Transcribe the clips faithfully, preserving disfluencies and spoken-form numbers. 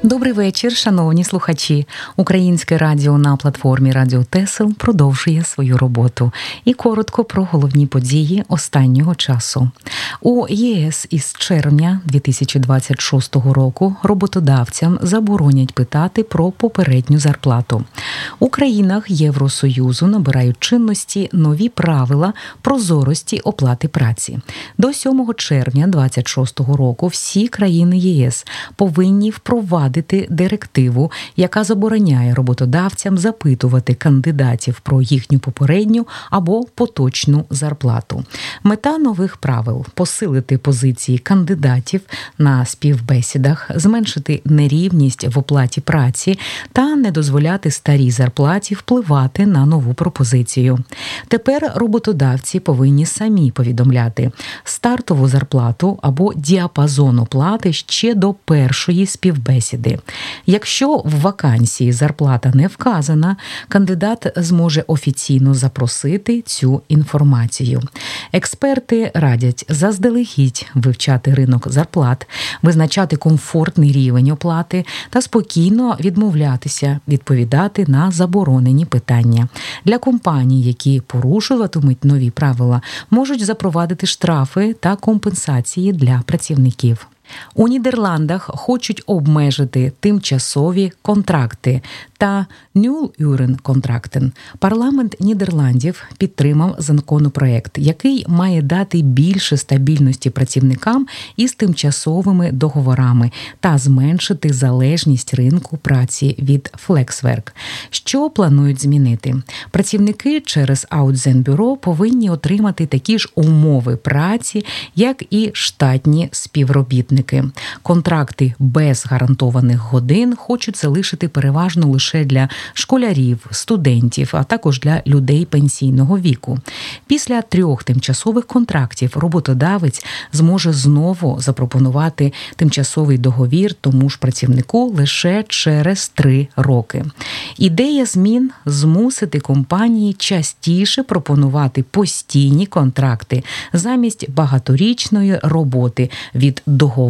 Добрий вечір, шановні слухачі. Українське радіо на платформі Радіо Тесел продовжує свою роботу. І коротко про головні події останнього часу. У ЄС із червня дві тисячі двадцять шостого року роботодавцям заборонять питати про попередню зарплату. У країнах Євросоюзу набирають чинності нові правила прозорості оплати праці. До сьомого червня двадцять шостого року всі країни ЄС повинні впровадити директиву, яка забороняє роботодавцям запитувати кандидатів про їхню попередню або поточну зарплату. Мета нових правил – посилити позиції кандидатів на співбесідах, зменшити нерівність в оплаті праці та не дозволяти старій зарплаті впливати на нову пропозицію. Тепер роботодавці повинні самі повідомляти стартову зарплату або діапазон оплати ще до першої співбесіди. Якщо в вакансії зарплата не вказана, кандидат зможе офіційно запросити цю інформацію. Експерти радять заздалегідь вивчати ринок зарплат, визначати комфортний рівень оплати та спокійно відмовлятися відповідати на заборонені питання. Для компаній, які порушуватимуть нові правила, можуть запровадити штрафи та компенсації для працівників. У Нідерландах хочуть обмежити тимчасові контракти та нul-uren-контрактен. Парламент Нідерландів підтримав законопроект, який має дати більше стабільності працівникам із тимчасовими договорами та зменшити залежність ринку праці від флексверк. Що планують змінити? Працівники через аутзенбюро повинні отримати такі ж умови праці, як і штатні співробітники. Контракти без гарантованих годин хочуть залишити переважно лише для школярів, студентів, а також для людей пенсійного віку. Після трьох тимчасових контрактів роботодавець зможе знову запропонувати тимчасовий договір тому ж працівнику лише через три роки. Ідея змін – змусити компанії частіше пропонувати постійні контракти замість багаторічної роботи від договору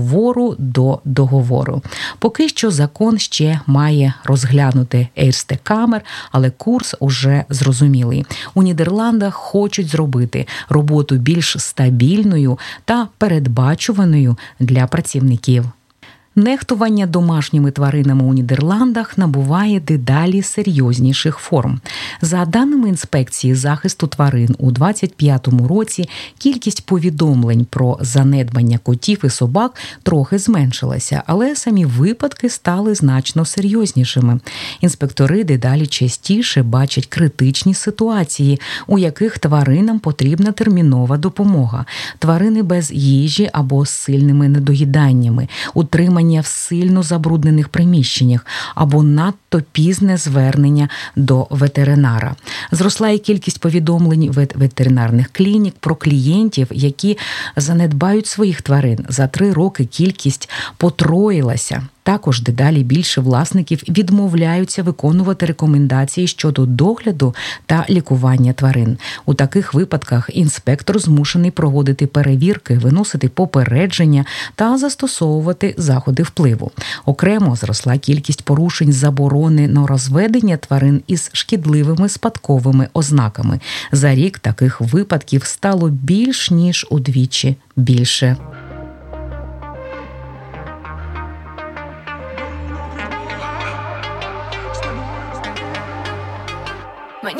до договору. Поки що закон ще має розглянути Eerste Kamer, але курс уже зрозумілий. У Нідерландах хочуть зробити роботу більш стабільною та передбачуваною для працівників. Нехтування домашніми тваринами у Нідерландах набуває дедалі серйозніших форм. За даними інспекції захисту тварин, у двадцять п'ятому році кількість повідомлень про занедбання котів і собак трохи зменшилася, але самі випадки стали значно серйознішими. Інспектори дедалі частіше бачать критичні ситуації, у яких тваринам потрібна термінова допомога. Тварини без їжі або з сильними недоїданнями, утримання в сильно забруднених приміщеннях або надто пізне звернення до ветеринара. Зросла і кількість повідомлень від ветеринарних клінік про клієнтів, які занедбають своїх тварин. За три роки кількість потроїлася. Також дедалі більше власників відмовляються виконувати рекомендації щодо догляду та лікування тварин. У таких випадках інспектор змушений проводити перевірки, виносити попередження та застосовувати заходи впливу. Окремо зросла кількість порушень заборони на розведення тварин із шкідливими спадковими ознаками. За рік таких випадків стало більш ніж удвічі більше.